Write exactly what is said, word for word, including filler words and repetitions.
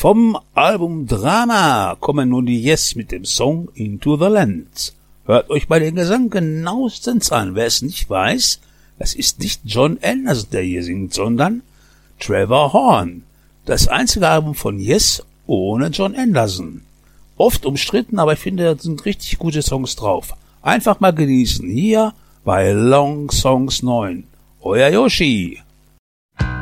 Vom Album Drama kommen nun die Yes mit dem Song Into the Land. Hört euch bei den Gesang genauestens an. Wer es nicht weiß, das ist nicht Jon Anderson, der hier singt, sondern Trevor Horn. Das einzige Album von Yes ohne Jon Anderson. Oft umstritten, aber ich finde, da sind richtig gute Songs drauf. Einfach mal genießen. Hier bei Long Songs neun. Euer Yoshi.